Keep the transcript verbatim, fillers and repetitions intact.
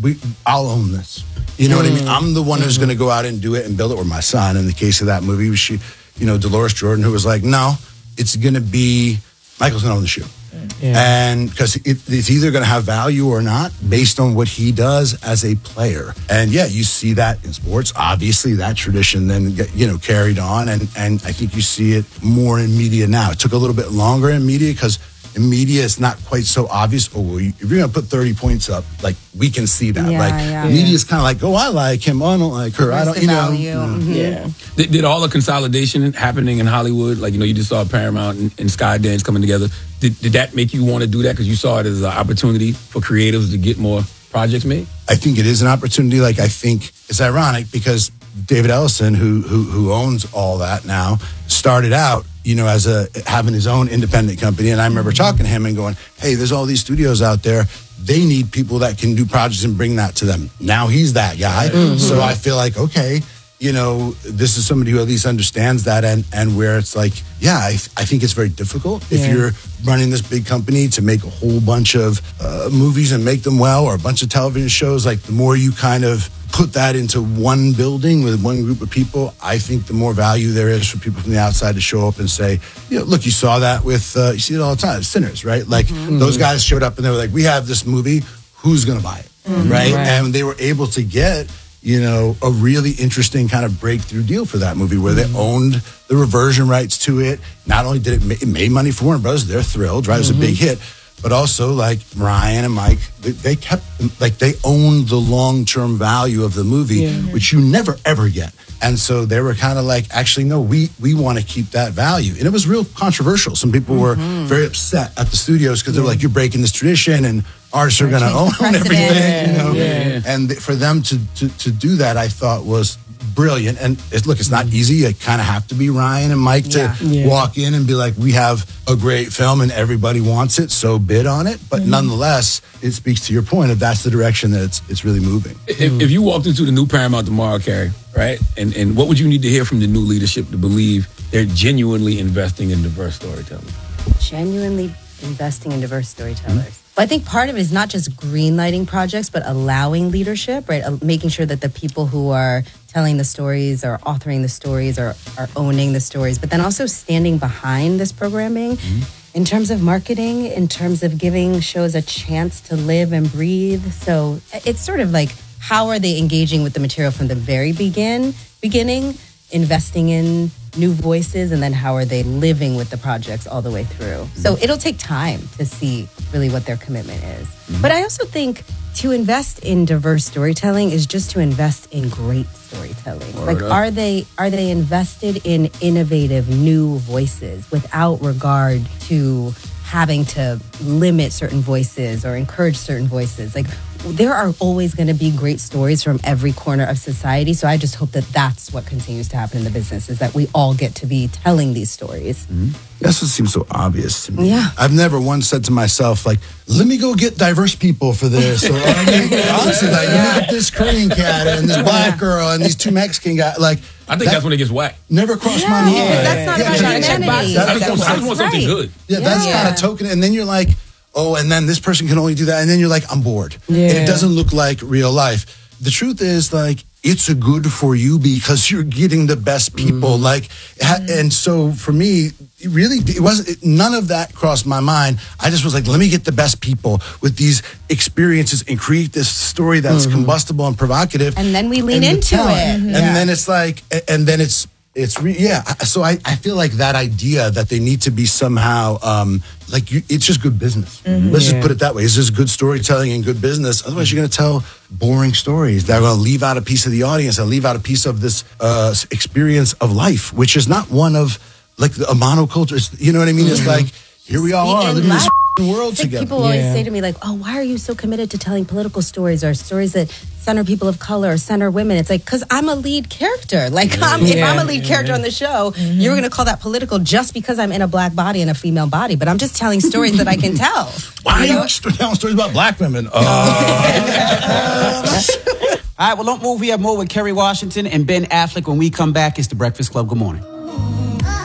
we, I'll own this. You know mm. what I mean? I'm the one mm-hmm. who's going to go out and do it and build it. Or my son, in the case of that movie, was she, you know, Dolores Jordan, who was like, no, it's going to be, Michael's going to own the shoe. Yeah. And because it, it's either going to have value or not based on what he does as a player. And yeah, you see that in sports. Obviously, that tradition then, you know, carried on. And, and I think you see it more in media now. It took a little bit longer in media because in media, it's not quite so obvious. Oh, well, if you're going to put thirty points up, like, we can see that. Yeah, like, yeah. media is kind of like, oh, I like him. Oh, I don't like her. Where's I don't, the you know. value? Mm-hmm. Yeah. Did, did all the consolidation happening in Hollywood, like, you know, you just saw Paramount and, and Skydance coming together. Did, did that make you want to do that because you saw it as an opportunity for creatives to get more projects made? I think it is an opportunity. Like, I think it's ironic because David Ellison, who who, who owns all that now, started out, you know, as a having his own independent company. And I remember talking to him and going, hey, there's all these studios out there. They need people that can do projects and bring that to them. Now he's that guy. Mm-hmm. So I feel like, okay, you know, this is somebody who at least understands that, and, and where it's like, yeah, I, I think it's very difficult if Yeah. you're running this big company to make a whole bunch of uh, movies and make them well, or a bunch of television shows. Like, the more you kind of put that into one building with one group of people, I think the more value there is for people from the outside to show up and say, you know, look, you saw that with, uh, you see it all the time, Sinners, right? Like, mm-hmm. those guys showed up and they were like, we have this movie, who's going to buy it, mm-hmm. right? right? And they were able to get, you know, a really interesting kind of breakthrough deal for that movie where mm-hmm. they owned the reversion rights to it. Not only did it, ma- it made money for Warner Brothers, they're thrilled, right? It was mm-hmm. a big hit. But also, like, Ryan and Mike, they, they kept, like, they owned the long-term value of the movie, yeah. which you never, ever get. And so they were kind of like, actually, no, we we want to keep that value. And it was real controversial. Some people were mm-hmm. very upset at the studios because yeah. they're like, you're breaking this tradition and artists are going to own precedent. everything. You know? Yeah. And for them to, to, to do that, I thought was brilliant. And it, look, it's not easy. You kind of have to be Ryan and Mike to Yeah. Yeah. walk in and be like, we have a great film and everybody wants it, so bid on it. But mm-hmm. nonetheless, it speaks to your point of that's the direction that it's it's really moving. If, if you walked into the new Paramount tomorrow, Carrie, right, and, and what would you need to hear from the new leadership to believe they're genuinely investing in diverse storytelling? Genuinely investing in diverse storytellers. Mm-hmm. Well, I think part of it is not just greenlighting projects, but allowing leadership, right? Uh, making sure that the people who are telling the stories or authoring the stories or are owning the stories, but then also standing behind this programming mm-hmm. in terms of marketing, in terms of giving shows a chance to live and breathe. So it's sort of like, how are they engaging with the material from the very begin, beginning, investing in new voices, and then how are they living with the projects all the way through? Mm-hmm. So it'll take time to see really what their commitment is. Mm-hmm. But I also think to invest in diverse storytelling is just to invest in great storytelling. Word like, up. are they are they invested in innovative new voices without regard to having to limit certain voices or encourage certain voices? Like, there are always going to be great stories from every corner of society. So I just hope that that's what continues to happen in the business, is that we all get to be telling these stories. Mm-hmm. That's what seems so obvious to me. Yeah. I've never once said to myself, like, let me go get diverse people for this. Or, I mean, honestly, like, let me get this Korean cat and this black girl and these two Mexican guys. Like, I think that that's when it gets whack. Never crossed Yeah, my mind. because that's not Yeah, about yeah, humanity. that I just want, I just want something Right. good. Yeah, that's Yeah. kind of token. And then you're like, oh, and then this person can only do that. And then you're like, I'm bored. Yeah. And it doesn't look like real life. The truth is, like, it's a good for you because you're getting the best people. Mm. Like, and so for me, it really, it wasn't, it, none of that crossed my mind. I just was like, let me get the best people with these experiences and create this story that's mm-hmm. combustible and provocative. And then we lean and into it. And Yeah. then it's like, and then it's, It's re- yeah. So I, I feel like that idea that they need to be somehow um, like you, it's just good business. Mm-hmm. Let's Yeah. just put it that way. It's just good storytelling and good business. Otherwise, you're going to tell boring stories that are going to leave out a piece of the audience and leave out a piece of this uh, experience of life, which is not one of like a monoculture. It's, you know what I mean? Mm-hmm. It's like here we all are living in this world It's like together. people always Yeah. say to me, like, oh, why are you so committed to telling political stories or stories that center people of color or center women? It's like, because I'm a lead character. Like, I'm, if Yeah. I'm a lead character on the show, mm-hmm. you're going to call that political just because I'm in a black body and a female body. But I'm just telling stories that I can tell. Why You are know? you telling stories about black women? Uh, All right, well, don't move. We have more with Kerry Washington and Ben Affleck when we come back. It's The Breakfast Club. Good morning.